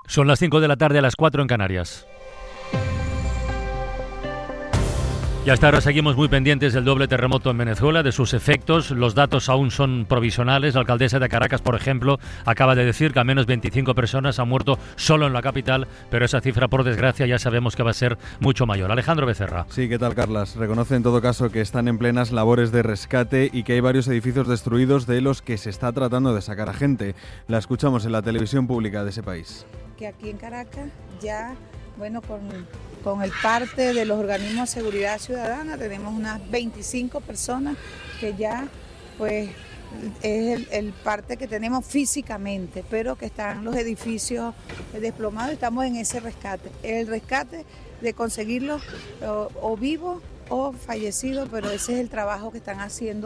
Son las 5 de la tarde, a las 4 en Canarias. Y hasta ahora seguimos muy pendientes del doble terremoto en Venezuela, de sus efectos. Los datos aún son provisionales. La alcaldesa de Caracas, por ejemplo, acaba de decir que al menos 25 personas han muerto solo en la capital, pero esa cifra, por desgracia, ya sabemos que va a ser mucho mayor. Alejandro Becerra. Sí, ¿qué tal, Carlas? Reconoce en todo caso que están en plenas labores de rescate y que hay varios edificios destruidos de los que se está tratando de sacar a gente. La escuchamos en la televisión pública de ese país. Que aquí en Caracas ya, con el parte de los organismos de seguridad ciudadana tenemos unas 25 personas que ya pues es el parte que tenemos físicamente, pero que están los edificios desplomados y estamos en ese rescate. El rescate de conseguirlos o vivos o fallecidos, pero ese es el trabajo que están haciendo